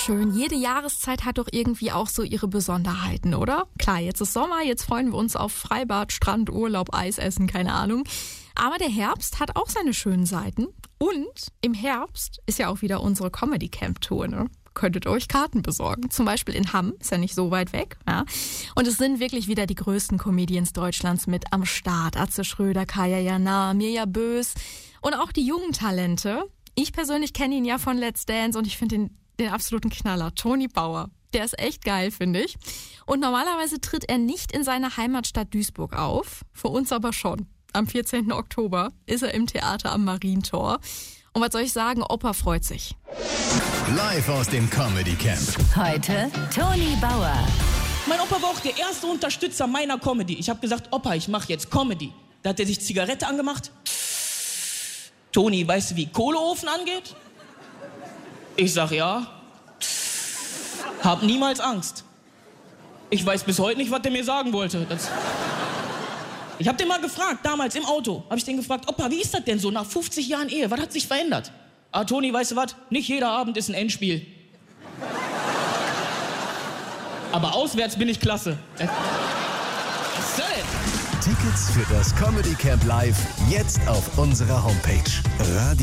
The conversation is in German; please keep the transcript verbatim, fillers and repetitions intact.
schön. Jede Jahreszeit hat doch irgendwie auch so ihre Besonderheiten, oder? Klar, jetzt ist Sommer, jetzt freuen wir uns auf Freibad, Strand, Urlaub, Eis essen, keine Ahnung. Aber der Herbst hat auch seine schönen Seiten. Und im Herbst ist ja auch wieder unsere Comedy-Camp-Tour, ne? Könntet euch Karten besorgen. Zum Beispiel in Hamm, ist ja nicht so weit weg. Ja. Und es sind wirklich wieder die größten Comedians Deutschlands mit am Start. Atze Schröder, Kaya Jana, Mirja Bös und auch die jungen Talente. Ich persönlich kenne ihn ja von Let's Dance und ich finde den, den absoluten Knaller. Toni Bauer. Der ist echt geil, finde ich. Und normalerweise tritt er nicht in seiner Heimatstadt Duisburg auf. Für uns aber schon. Am vierzehnten Oktober ist er im Theater am Marientor. Und was soll ich sagen, Opa freut sich. Live aus dem Comedy Camp. Heute Toni Bauer. Mein Opa war auch der erste Unterstützer meiner Comedy. Ich habe gesagt, Opa, ich mache jetzt Comedy. Da hat er sich Zigarette angemacht. Toni, weißt du, wie Kohleofen angeht? Ich sag ja. Hab niemals Angst. Ich weiß bis heute nicht, was der mir sagen wollte. Das ich hab den mal gefragt, damals im Auto, habe ich den gefragt, Opa, wie ist das denn so nach fünfzig Jahren Ehe? Was hat sich verändert? Ah, Toni, weißt du was? Nicht jeder Abend ist ein Endspiel. Aber auswärts bin ich klasse. Was soll denn? Tickets für das Comedy Camp Live jetzt auf unserer Homepage. Radio